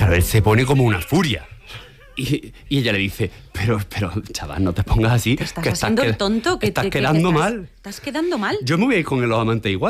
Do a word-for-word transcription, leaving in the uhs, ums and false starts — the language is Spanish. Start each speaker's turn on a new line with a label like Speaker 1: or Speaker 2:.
Speaker 1: claro, él se pone como una furia. Y, y ella le dice, pero, pero, chaval, no te pongas así.
Speaker 2: ¿Te estás
Speaker 1: que
Speaker 2: haciendo
Speaker 1: estás
Speaker 2: el tonto? Que
Speaker 1: estás
Speaker 2: te, que-
Speaker 1: quedando
Speaker 2: que estás-
Speaker 1: mal.
Speaker 2: ¿Estás quedando mal?
Speaker 1: Yo me voy a ir con los amantes igual.